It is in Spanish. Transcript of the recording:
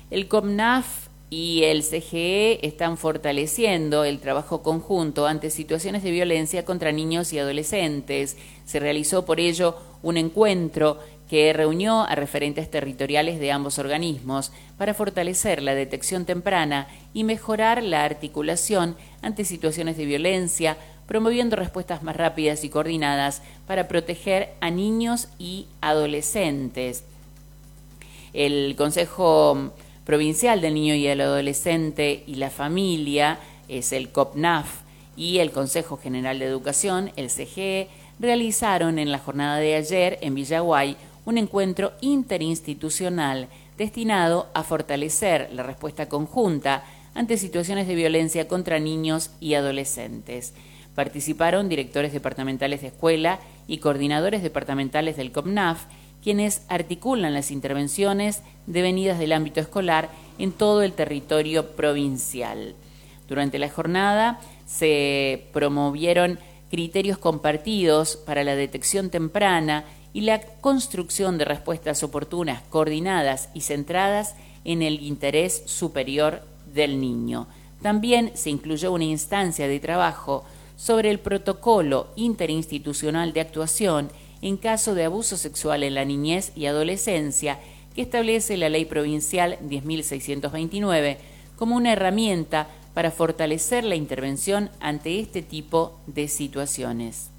El COPNAF y el CGE están fortaleciendo el trabajo conjunto ante situaciones de violencia contra niños y adolescentes. Se realizó por ello un encuentro que reunió a referentes territoriales de ambos organismos para fortalecer la detección temprana y mejorar la articulación ante situaciones de violencia, promoviendo respuestas más rápidas y coordinadas para proteger a niños y adolescentes. El Consejo Provincial del Niño y el Adolescente y la Familia, es el COPNAF, y el Consejo General de Educación, el CGE, realizaron en la jornada de ayer en Villaguay un encuentro interinstitucional destinado a fortalecer la respuesta conjunta ante situaciones de violencia contra niños y adolescentes. Participaron directores departamentales de escuela y coordinadores departamentales del COPNAF, quienes articulan las intervenciones devenidas del ámbito escolar en todo el territorio provincial. Durante la jornada se promovieron criterios compartidos para la detección temprana y la construcción de respuestas oportunas, coordinadas y centradas en el interés superior del niño. También se incluyó una instancia de trabajo sobre el protocolo interinstitucional de actuación en caso de abuso sexual en la niñez y adolescencia, que establece la Ley Provincial 10.629 como una herramienta para fortalecer la intervención ante este tipo de situaciones.